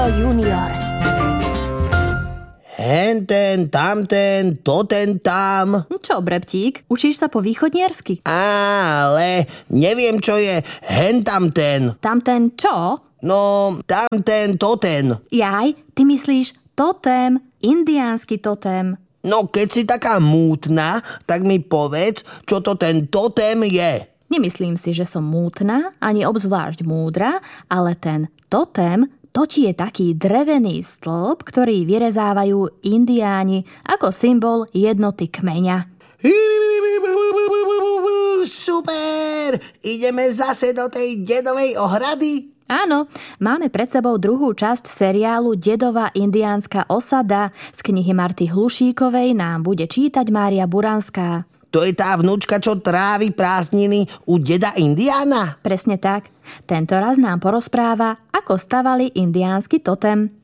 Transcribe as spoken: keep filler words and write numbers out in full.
Mario junior. Henten, tamten, toten tam. Čo, Breptík, učíš sa po východniersky? Ale neviem, čo je hentamten. Tamten čo? No, tamten, toten. Jaj, ty myslíš totém, indiánsky totém. No, keď si taká mútna, tak mi povedz, čo to ten totém je. Nemyslím si, že som mútna, ani obzvlášť múdra, ale ten totém, to ti je taký drevený stĺp, ktorý vyrezávajú indiáni ako symbol jednoty kmeňa. Super! Ideme zase do tej dedovej ohrady? Áno, máme pred sebou druhú časť seriálu Dedová indiánska osada. Z knihy Marty Hlušíkovej nám bude čítať Mária Buranská. To je tá vnúčka, čo trávi prázdniny u deda Indiána? Presne tak. Tento raz nám porozpráva, ako stavali indiánsky totem.